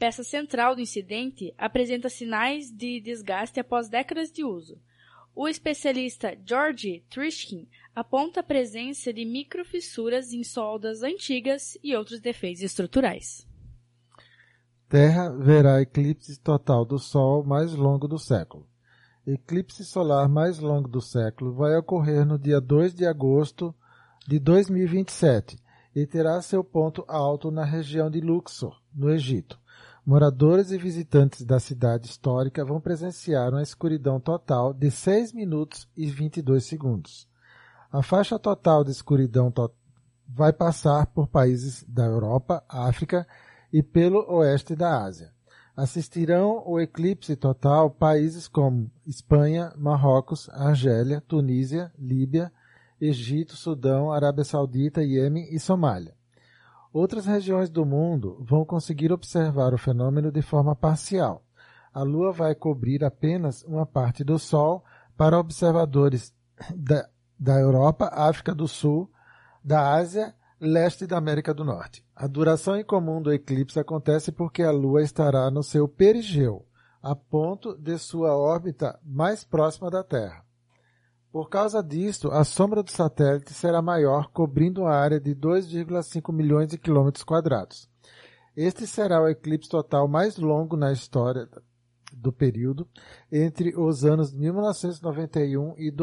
peça central do incidente, apresenta sinais de desgaste após décadas de uso. O especialista George Trishkin aponta a presença de microfissuras em soldas antigas e outros defeitos estruturais. Terra verá eclipse total do Sol mais longo do século. Eclipse solar mais longo do século vai ocorrer no dia 2 de agosto de 2027 e terá seu ponto alto na região de Luxor, no Egito. Moradores e visitantes da cidade histórica vão presenciar uma escuridão total de 6 minutos e 22 segundos. A faixa total de escuridão vai passar por países da Europa, África e pelo oeste da Ásia. Assistirão o eclipse total países como Espanha, Marrocos, Argélia, Tunísia, Líbia, Egito, Sudão, Arábia Saudita, Iêmen e Somália. Outras regiões do mundo vão conseguir observar o fenômeno de forma parcial. A Lua vai cobrir apenas uma parte do Sol para observadores da Europa, África do Sul, da Ásia, leste da América do Norte. A duração incomum do eclipse acontece porque a Lua estará no seu perigeu, a ponto de sua órbita mais próxima da Terra. Por causa disto, a sombra do satélite será maior, cobrindo uma área de 2,5 milhões de quilômetros quadrados. Este será o eclipse total mais longo na história do período, entre os anos 1991 e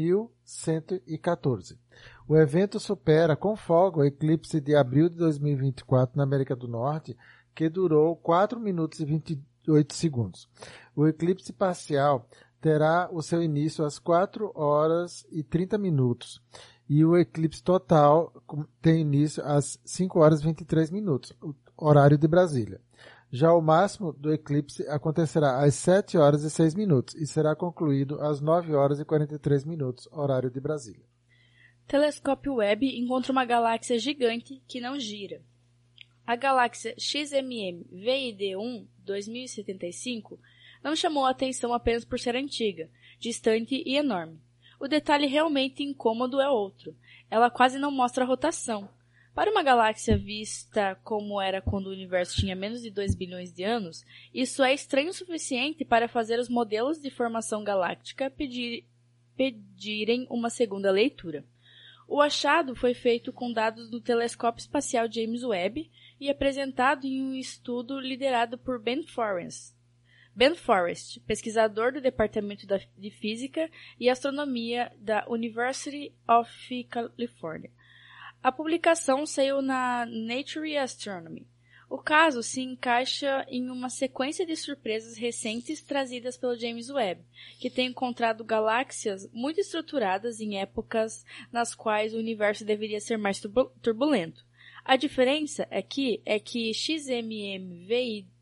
2114. O evento supera com folga o eclipse de abril de 2024 na América do Norte, que durou 4 minutos e 28 segundos. O eclipse parcial terá o seu início às 4 horas e 30 minutos e o eclipse total tem início às 5 horas e 23 minutos, horário de Brasília. Já o máximo do eclipse acontecerá às 7 horas e 6 minutos e será concluído às 9 horas e 43 minutos, horário de Brasília. Telescópio Webb encontra uma galáxia gigante que não gira. A galáxia XMM VID1 2075 não chamou a atenção apenas por ser antiga, distante e enorme. O detalhe realmente incômodo é outro. Ela quase não mostra rotação. Para uma galáxia vista como era quando o universo tinha menos de 2 bilhões de anos, isso é estranho o suficiente para fazer os modelos de formação galáctica pedirem uma segunda leitura. O achado foi feito com dados do Telescópio Espacial James Webb e apresentado em um estudo liderado por Ben Forrest, pesquisador do Departamento de Física e Astronomia da University of California. A publicação saiu na Nature Astronomy. O caso se encaixa em uma sequência de surpresas recentes trazidas pelo James Webb, que tem encontrado galáxias muito estruturadas em épocas nas quais o universo deveria ser mais turbulento. A diferença é que XMM-VID1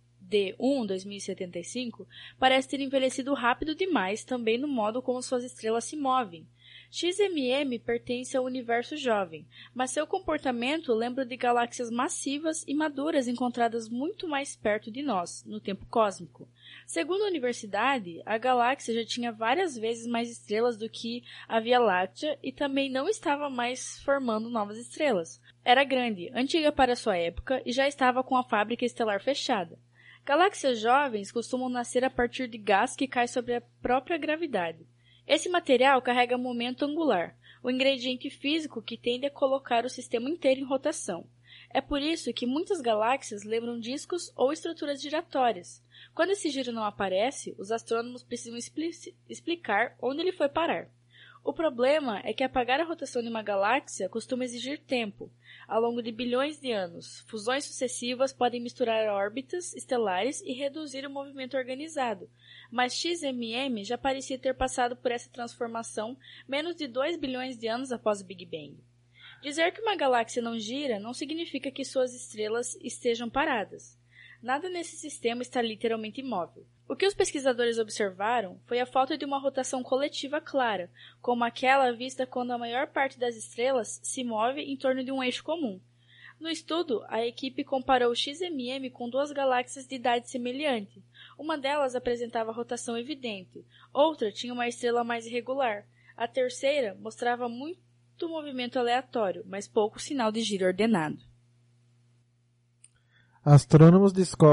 2075 parece ter envelhecido rápido demais também no modo como suas estrelas se movem. XMM pertence ao universo jovem, mas seu comportamento lembra de galáxias massivas e maduras encontradas muito mais perto de nós, no tempo cósmico. Segundo a universidade, a galáxia já tinha várias vezes mais estrelas do que a Via Láctea e também não estava mais formando novas estrelas. Era grande, antiga para sua época e já estava com a fábrica estelar fechada. Galáxias jovens costumam nascer a partir de gás que cai sobre a própria gravidade. Esse material carrega momento angular, o ingrediente físico que tende a colocar o sistema inteiro em rotação. É por isso que muitas galáxias lembram discos ou estruturas giratórias. Quando esse giro não aparece, os astrônomos precisam explicar onde ele foi parar. O problema é que apagar a rotação de uma galáxia costuma exigir tempo. Ao longo de bilhões de anos, fusões sucessivas podem misturar órbitas estelares e reduzir o movimento organizado, mas XMM já parecia ter passado por essa transformação menos de 2 bilhões de anos após o Big Bang. Dizer que uma galáxia não gira não significa que suas estrelas estejam paradas. Nada nesse sistema está literalmente imóvel. O que os pesquisadores observaram foi a falta de uma rotação coletiva clara, como aquela vista quando a maior parte das estrelas se move em torno de um eixo comum. No estudo, a equipe comparou o XMM com 2 galáxias de idade semelhante. Uma delas apresentava rotação evidente, outra tinha uma estrela mais irregular. A terceira mostrava muito movimento aleatório, mas pouco sinal de giro ordenado. Astrônomos descobrem